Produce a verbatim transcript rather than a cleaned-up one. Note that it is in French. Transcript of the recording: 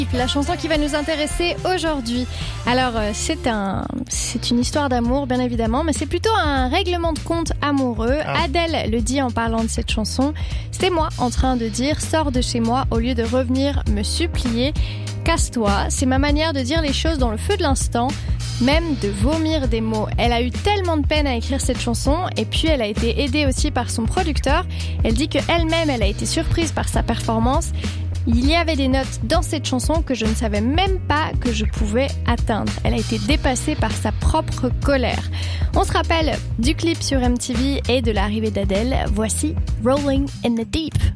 La chanson qui va nous intéresser aujourd'hui. Alors, c'est un, c'est une histoire d'amour, bien évidemment, mais c'est plutôt un règlement de compte amoureux. Ah. Adèle le dit en parlant de cette chanson. C'est moi en train de dire « Sors de chez moi » au lieu de revenir me supplier. Casse-toi, c'est ma manière de dire les choses dans le feu de l'instant, même de vomir des mots. Elle a eu tellement de peine à écrire cette chanson, et puis elle a été aidée aussi par son producteur. Elle dit qu'elle-même, elle a été surprise par sa performance. Il y avait des notes dans cette chanson que je ne savais même pas que je pouvais atteindre. Elle a été dépassée par sa propre colère. On se rappelle du clip sur M T V et de l'arrivée d'Adèle. Voici Rolling in the Deep.